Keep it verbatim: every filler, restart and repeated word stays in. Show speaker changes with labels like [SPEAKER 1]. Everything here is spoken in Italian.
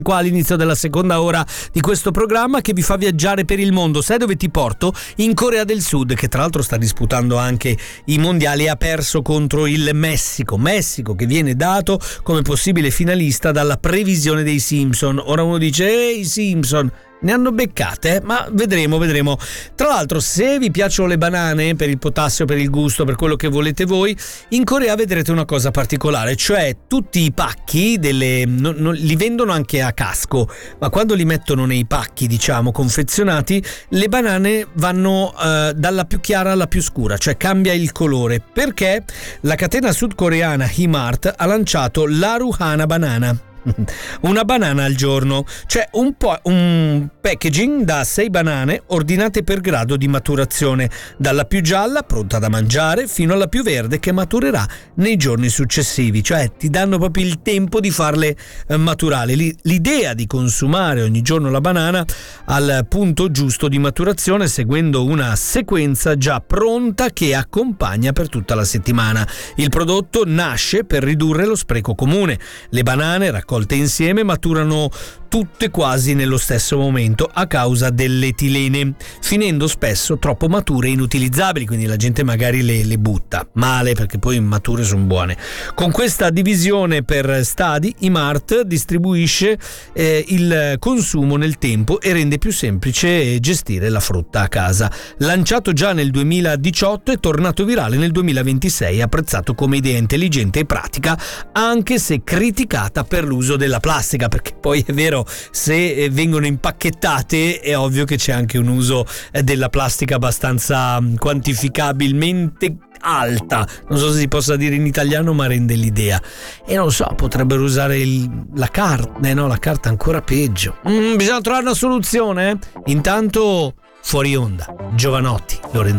[SPEAKER 1] qua all'inizio della seconda ora di questo programma che vi fa viaggiare per il mondo. Sai dove ti porto? In Corea del Sud, che tra l'altro sta disputando anche i mondiali e ha perso contro il Messico. Messico che viene dato come possibile finalista dalla previsione dei Simpson. Ora uno dice, ehi, i Simpson ne hanno beccate, ma vedremo, vedremo. Tra l'altro, se vi piacciono le banane per il potassio, per il gusto, per quello che volete voi, in Corea vedrete una cosa particolare, cioè tutti i pacchi delle non, non, li vendono anche a casco, ma quando li mettono nei pacchi, diciamo, confezionati, le banane vanno eh, dalla più chiara alla più scura, cioè cambia il colore, perché la catena sudcoreana Himart ha lanciato l'Aruhana Banana. Una banana al giorno, cioè un po' un packaging da sei banane ordinate per grado di maturazione, dalla più gialla pronta da mangiare fino alla più verde che maturerà nei giorni successivi, cioè ti danno proprio il tempo di farle eh, maturare. L'idea di consumare ogni giorno la banana al punto giusto di maturazione seguendo una sequenza già pronta che accompagna per tutta la settimana. Il prodotto nasce per ridurre lo spreco comune. Le banane raccolte insieme maturano tutte quasi nello stesso momento a causa dell'etilene, finendo spesso troppo mature e inutilizzabili, quindi la gente magari le, le butta male perché poi mature sono buone. Con questa divisione per stadi, Himart distribuisce eh, il consumo nel tempo e rende più semplice gestire la frutta a casa. Lanciato già nel duemiladiciotto, è tornato virale nel duemilaventisei, apprezzato come idea intelligente e pratica, anche se criticata per l'uso della plastica, perché poi è vero, se vengono impacchettate è ovvio che c'è anche un uso della plastica abbastanza quantificabilmente alta, non so se si possa dire in italiano, ma rende l'idea. E non so, potrebbero usare il, la carta, eh no, la carta ancora peggio. Mm, bisogna trovare una soluzione, eh? Intanto fuori onda, Giovanotti, Lorenzo